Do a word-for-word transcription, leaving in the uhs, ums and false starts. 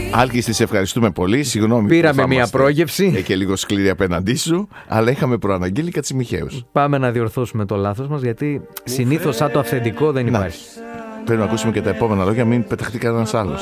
Άλκη, σε ευχαριστούμε πολύ. Συγγνώμη. Πήραμε μια πρόγευση. Και λίγο σκληρή απέναντί σου, αλλά είχαμε προαναγγείλει Κατσιμιχαίους. Πάμε να διορθώσουμε το λάθος μας, γιατί συνήθως σαν το αυθεντικό δεν υπάρχει. Να. Πρέπει να ακούσουμε και τα επόμενα λόγια, μην πεταχτεί κανένας άλλος.